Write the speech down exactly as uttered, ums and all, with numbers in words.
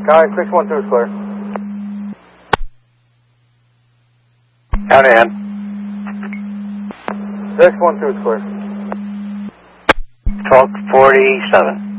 Guy, six one two is clear. Out in. six one two is clear. twelve forty-seven.